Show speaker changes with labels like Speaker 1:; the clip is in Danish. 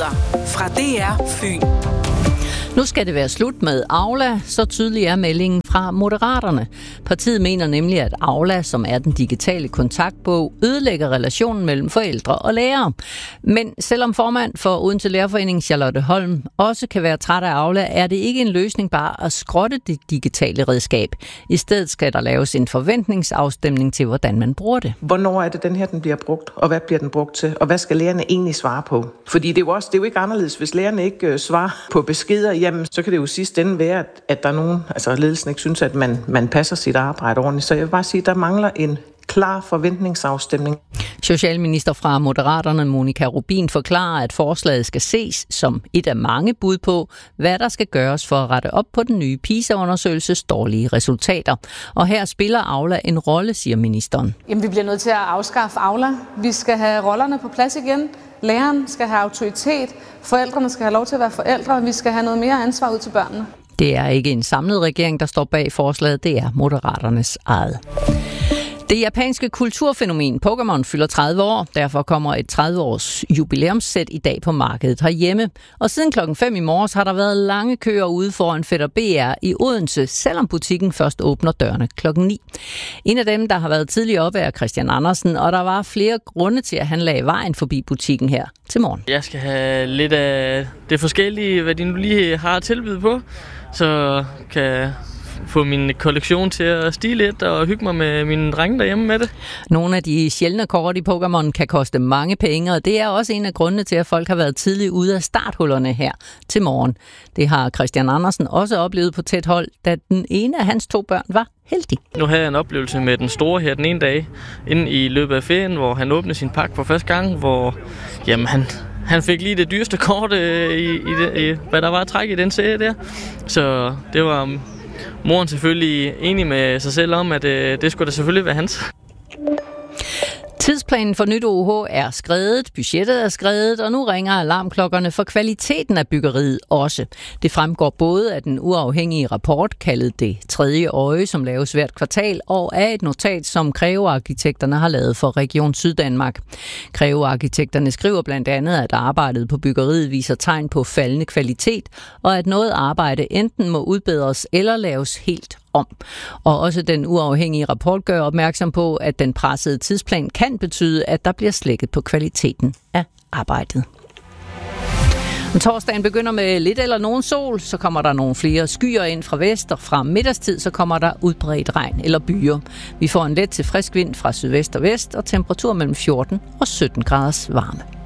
Speaker 1: Nyheder fra DR Fyn.
Speaker 2: Nu skal det være slut med Aula, så tydelig er meldingen fra Moderaterne. Partiet mener nemlig, at Aula, som er den digitale kontaktbog, ødelægger relationen mellem forældre og lærere. Men selvom formand for Odense Lærerforening Charlotte Holm også kan være træt af Aula, er det ikke en løsning bare at skrotte det digitale redskab. I stedet skal der laves en forventningsafstemning til, hvordan man bruger det.
Speaker 3: Hvornår er det den her, den bliver brugt, og hvad bliver den brugt til, og hvad skal lærerne egentlig svare på? Fordi det er jo ikke anderledes, hvis lærerne ikke svarer på beskeder, jamen så kan det jo sidst ende være, at der er nogen, altså ledelsen ikke synes, at man passer sit arbejde ordentligt. Så jeg vil bare sige, at der mangler en klar forventningsafstemning.
Speaker 2: Socialminister fra Moderaterne Monika Rubin forklarer, at forslaget skal ses som et af mange bud på, hvad der skal gøres for at rette op på den nye PISA-undersøgelses dårlige resultater. Og her spiller Aula en rolle, siger ministeren.
Speaker 4: Jamen, vi bliver nødt til at afskaffe Aula. Vi skal have rollerne på plads igen. Læreren skal have autoritet. Forældrene skal have lov til at være forældre. Vi skal have noget mere ansvar ud til børnene.
Speaker 2: Det er ikke en samlet regering, der står bag forslaget. Det er Moderaternes eget. Det japanske kulturfænomen Pokémon fylder 30 år. Derfor kommer et 30-års jubilæumssæt i dag på markedet herhjemme. Og siden klokken 5 i morges har der været lange køer ude foran Fætter BR i Odense, selvom butikken først åbner dørene klokken 9. En af dem, der har været tidligere oppe, er Christian Andersen, og der var flere grunde til, at han lagde vejen forbi butikken her til morgen.
Speaker 5: Jeg skal have lidt af det forskellige, hvad de nu lige har tilbyde på, så kan få min kollektion til at stige lidt og hygge mig med mine drenge derhjemme med det.
Speaker 2: Nogle af de sjældne kort i Pokémon kan koste mange penge, og det er også en af grundene til, at folk har været tidligt ude af starthullerne her til morgen. Det har Christian Andersen også oplevet på tæt hold, da den ene af hans 2 børn var heldig.
Speaker 5: Nu havde jeg en oplevelse med den store her den ene dag, inden i løbet af ferien, hvor han åbnede sin pakke for første gang, hvor jamen, han fik lige det dyreste kort, hvad der var at trække i den serie der. Så det var moren selvfølgelig enig med sig selv om, at det skulle da selvfølgelig være hans.
Speaker 2: Tidsplanen for nyt OH er skredet, budgettet er skredet, og nu ringer alarmklokkerne for kvaliteten af byggeriet også. Det fremgår både af den uafhængige rapport, kaldet Det Tredje Øje, som laves hvert kvartal, og af et notat, som Greve-arkitekterne har lavet for Region Syddanmark. Greve-arkitekterne skriver blandt andet, at arbejdet på byggeriet viser tegn på faldende kvalitet, og at noget arbejde enten må udbedres eller laves helt om. Og også den uafhængige rapport gør opmærksom på, at den pressede tidsplan kan betyde, at der bliver slækket på kvaliteten af arbejdet. Torsdagen begynder med lidt eller nogen sol, så kommer der nogle flere skyer ind fra vest, og fra middagstid så kommer der udbredt regn eller byer. Vi får en let til frisk vind fra sydvest og vest, og temperatur mellem 14 og 17 graders varme.